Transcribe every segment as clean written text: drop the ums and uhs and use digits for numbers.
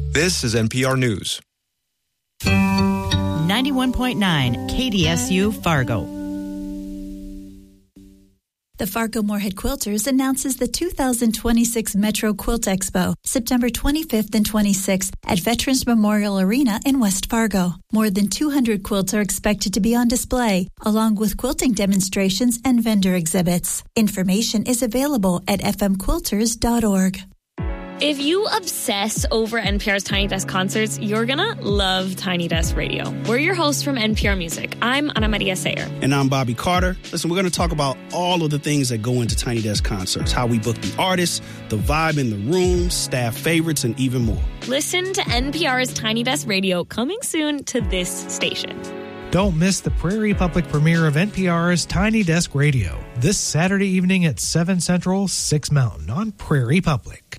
This is NPR News. 91.9 KDSU Fargo. The Fargo-Moorhead Quilters announces the 2026 Metro Quilt Expo, September 25th and 26th at Veterans Memorial Arena in West Fargo. More than 200 quilts are expected to be on display, along with quilting demonstrations and vendor exhibits. Information is available at fmquilters.org. If you obsess over NPR's Tiny Desk concerts, you're gonna love Tiny Desk Radio. We're your hosts from NPR Music. I'm Ana Maria Sayer. And I'm Bobby Carter. Listen, we're gonna talk about all of the things that go into Tiny Desk concerts, how we book the artists, the vibe in the room, staff favorites, and even more. Listen to NPR's Tiny Desk Radio coming soon to this station. Don't miss the Prairie Public premiere of NPR's Tiny Desk Radio this Saturday evening at 7 Central, 6 Mountain on Prairie Public.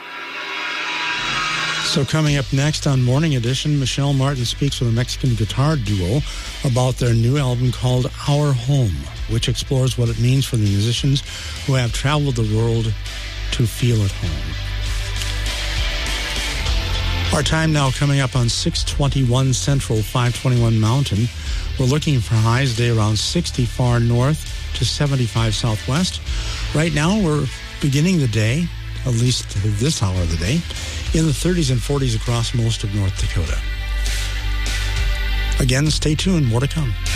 So coming up next on Morning Edition, Michelle Martin speaks with a Mexican guitar duo about their new album called Our Home, which explores what it means for the musicians who have traveled the world to feel at home. Our time now coming up on 621 Central, 521 Mountain. We're looking for highs today around 60 far north to 75 southwest. Right now we're beginning the day, at least this hour of the day, in the 30s and 40s across most of North Dakota. Again, stay tuned. More to come.